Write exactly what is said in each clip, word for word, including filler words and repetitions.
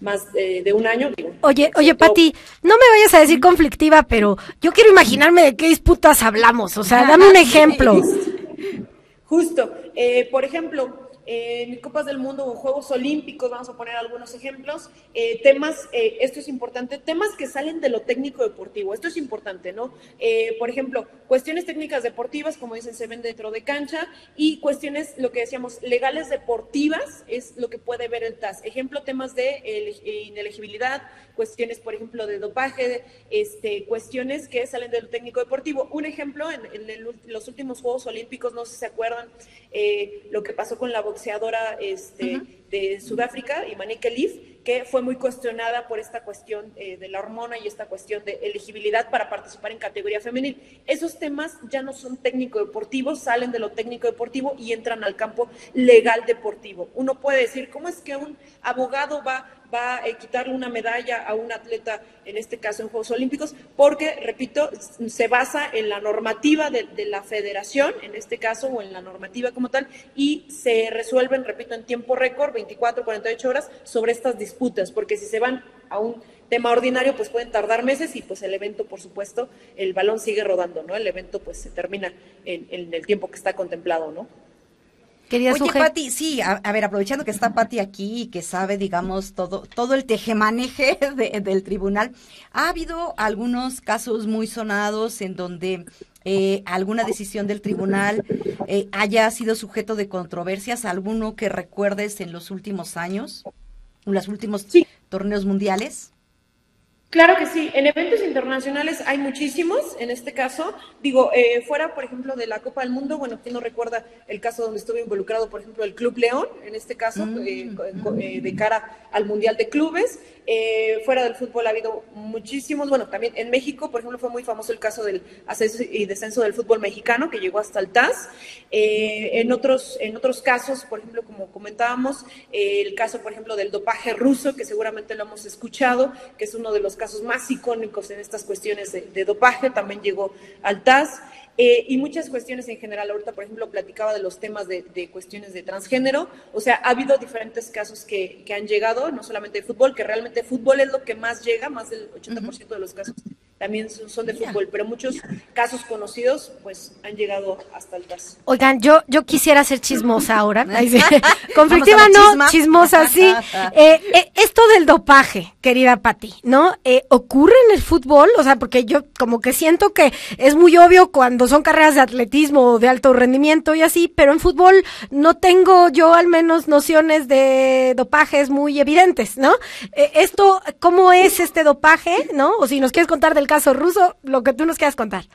más eh, de un año. Digo, Oye, oye, todo. Pati, no me vayas a decir conflictiva, pero yo quiero imaginarme de qué disputas hablamos, o sea, dame un ejemplo. Justo, eh, por ejemplo, eh, en Copas del Mundo o Juegos Olímpicos, vamos a poner algunos ejemplos, eh, temas, eh, esto es importante, temas que salen de lo técnico deportivo, esto es importante, ¿no? Eh, por ejemplo, cuestiones técnicas deportivas, como dicen, se ven dentro de cancha, y cuestiones, lo que decíamos, legales deportivas, es lo que puede ver el T A S. Ejemplo, temas de eh, inelegibilidad, cuestiones, por ejemplo, de dopaje, este, cuestiones que salen del técnico deportivo. Un ejemplo, en, en el, los últimos Juegos Olímpicos, no sé si se acuerdan, eh, lo que pasó con la boxeadora este, uh-huh. de Sudáfrica, Imani Khelif, que fue muy cuestionada por esta cuestión eh, de la hormona y esta cuestión de elegibilidad para participar en categoría femenil. Esos temas ya no son técnico-deportivos, salen de lo técnico-deportivo y entran al campo legal-deportivo. Uno puede decir, ¿cómo es que un abogado va va a quitarle una medalla a un atleta, en este caso en Juegos Olímpicos? Porque, repito, se basa en la normativa de, de la federación, en este caso, o en la normativa como tal, y se resuelven, repito, en tiempo récord, veinticuatro, cuarenta y ocho horas, sobre estas disputas, porque si se van a un tema ordinario, pues pueden tardar meses y pues el evento, por supuesto, el balón sigue rodando, ¿no? El evento pues se termina en, en el tiempo que está contemplado, ¿no? Oye, Pati, sí, a, a ver, aprovechando que está Pati aquí y que sabe, digamos, todo todo el tejemaneje de, del tribunal, ha habido algunos casos muy sonados en donde eh, alguna decisión del tribunal eh, haya sido sujeto de controversias, alguno que recuerdes en los últimos años, en los últimos sí. torneos mundiales. Claro que sí, en eventos internacionales hay muchísimos, en este caso, digo, eh, fuera, por ejemplo, de la Copa del Mundo, bueno, ¿quién no recuerda el caso donde estuvo involucrado, por ejemplo, el Club León, en este caso, mm. eh, eh, de cara al Mundial de Clubes? Eh, fuera del fútbol ha habido muchísimos, bueno, también en México, por ejemplo, fue muy famoso el caso del ascenso y descenso del fútbol mexicano, que llegó hasta el T A S. Eh, en, otros, en otros casos, por ejemplo, como comentábamos, eh, el caso, por ejemplo, del dopaje ruso, que seguramente lo hemos escuchado, que es uno de los casos más icónicos en estas cuestiones de, de dopaje, también llegó al T A S. Eh, y muchas cuestiones en general. Ahorita, por ejemplo, platicaba de los temas de, de cuestiones de transgénero. O sea, ha habido diferentes casos que, que han llegado, no solamente de fútbol, que realmente fútbol es lo que más llega, más del ochenta por ciento de los casos también son, son de fútbol, pero muchos casos conocidos pues han llegado hasta el T A S. Oigan, yo yo quisiera ser chismosa ahora. Conflictiva no, chisma. Chismosa sí. eh, eh, esto del dopaje, querida Pati, ¿no? Eh, ¿Ocurre en el fútbol? O sea, porque yo como que siento que es muy obvio cuando son carreras de atletismo o de alto rendimiento y así, pero en fútbol no tengo yo al menos nociones de dopajes muy evidentes, ¿no? Eh, esto, ¿cómo es este dopaje, no? O si nos quieres contar del caso ruso, lo que tú nos quieras contar.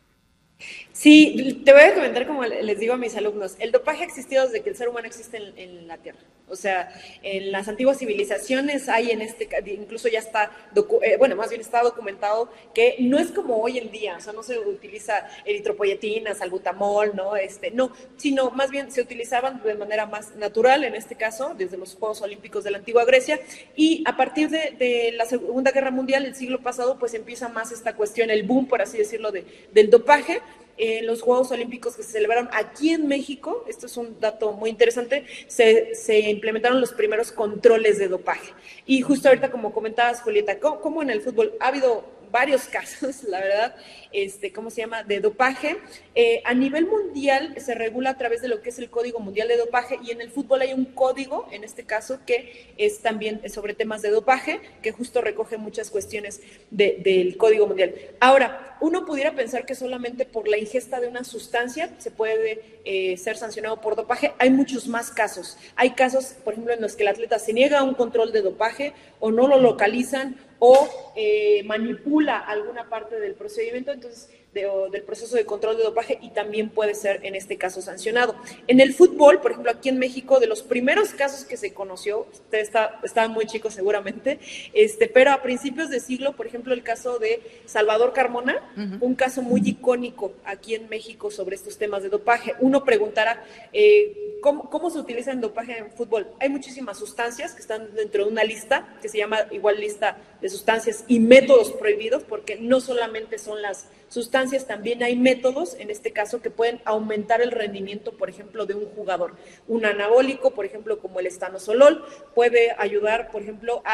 Sí, te voy a comentar como les digo a mis alumnos, el dopaje ha existido desde que el ser humano existe en, en la Tierra. O sea, en las antiguas civilizaciones hay en este, incluso ya está, docu, eh, bueno, más bien está documentado que no es como hoy en día, o sea, no se utiliza eritropoyetina, salbutamol, ¿no? Este, no, sino más bien se utilizaban de manera más natural, en este caso, desde los Juegos Olímpicos de la antigua Grecia, y a partir de, de la Segunda Guerra Mundial, el siglo pasado, pues empieza más esta cuestión, el boom, por así decirlo, de, del dopaje. En eh, los Juegos Olímpicos que se celebraron aquí en México, esto es un dato muy interesante, se, se implementaron los primeros controles de dopaje. Y justo ahorita, como comentabas, Julieta, ¿cómo, cómo en el fútbol ha habido varios casos, la verdad, este, ¿cómo se llama?, de dopaje? Eh, a nivel mundial se regula a través de lo que es el Código Mundial de Dopaje, y en el fútbol hay un código, en este caso, que es también sobre temas de dopaje, que justo recoge muchas cuestiones de, del Código Mundial. Ahora, uno pudiera pensar que solamente por la ingesta de una sustancia se puede eh, ser sancionado por dopaje. Hay muchos más casos. Hay casos, por ejemplo, en los que el atleta se niega a un control de dopaje o no lo localizan o eh, manipula alguna parte del procedimiento, entonces de, o del proceso de control de dopaje, y también puede ser en este caso sancionado. En el fútbol, por ejemplo, aquí en México, de los primeros casos que se conoció, usted está, estaba muy chico seguramente, este, pero a principios de siglo, por ejemplo, el caso de Salvador Carmona, uh-huh. un caso muy icónico aquí en México sobre estos temas de dopaje. Uno preguntará, eh, ¿cómo, ¿cómo se utiliza el dopaje en fútbol? Hay muchísimas sustancias que están dentro de una lista, que se llama igual lista de sustancias y métodos prohibidos, porque no solamente son las sustancias, también hay métodos, en este caso, que pueden aumentar el rendimiento, por ejemplo, de un jugador. Un anabólico, por ejemplo, como el estanozolol, puede ayudar, por ejemplo, a